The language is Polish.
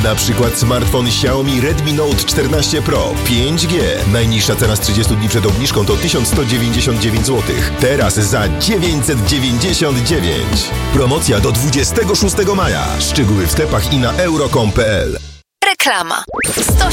Na przykład smartfon Xiaomi Redmi Note 14 Pro 5G. Najniższa cena z 30 dni przed obniżką to 1199 zł. Teraz za 999. Promocja do 26 maja. Szczegóły w sklepach i na euro.com.pl. Reklama. 107,9